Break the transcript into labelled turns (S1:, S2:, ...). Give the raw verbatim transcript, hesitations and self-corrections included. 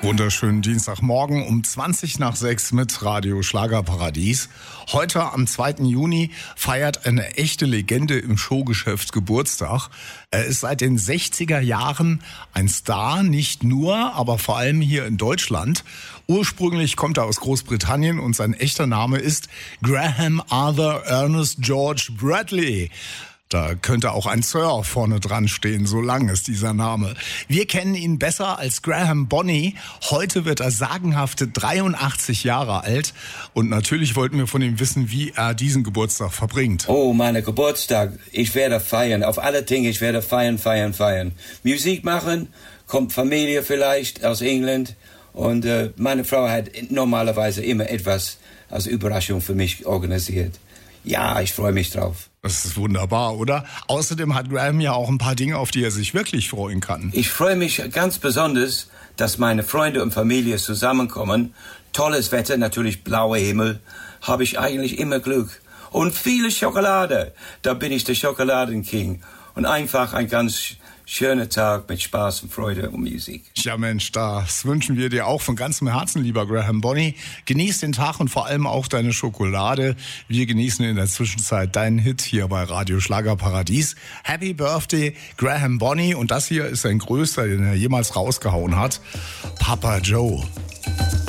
S1: Wunderschönen Dienstagmorgen um zwanzig nach sechs mit Radio Schlagerparadies. Heute am zweiten Juni feiert eine echte Legende im Showgeschäft Geburtstag. Er ist seit den sechziger Jahren ein Star, nicht nur, aber vor allem hier in Deutschland. Ursprünglich kommt er aus Großbritannien und sein echter Name ist Graham Arthur Ernest George Bradley. Da könnte auch ein Sir vorne dran stehen, so lang ist dieser Name. Wir kennen ihn besser als Graham Bonny. Heute wird er sagenhafte dreiundachtzig Jahre alt. Und natürlich wollten wir von ihm wissen, wie er diesen Geburtstag verbringt.
S2: Oh, meine Geburtstag. Ich werde feiern. Auf alle Dinge, ich werde feiern, feiern, feiern. Musik machen, kommt Familie vielleicht aus England. Und äh, meine Frau hat normalerweise immer etwas als Überraschung für mich organisiert. Ja, ich freue mich drauf.
S1: Das ist wunderbar, oder? Außerdem hat Graham ja auch ein paar Dinge, auf die er sich wirklich freuen kann.
S2: Ich freue mich ganz besonders, dass meine Freunde und Familie zusammenkommen. Tolles Wetter, natürlich blauer Himmel. Habe ich eigentlich immer Glück. Und viele Schokolade. Da bin ich der Schokoladenking. Und einfach ein ganz schöner Tag mit Spaß und Freude und Musik.
S1: Ja Mensch, das wünschen wir dir auch von ganzem Herzen, lieber Graham Bonny. Genieß den Tag und vor allem auch deine Schokolade. Wir genießen in der Zwischenzeit deinen Hit hier bei Radio Schlagerparadies. Happy Birthday, Graham Bonny. Und das hier ist sein größter, den er jemals rausgehauen hat. Papa Joe.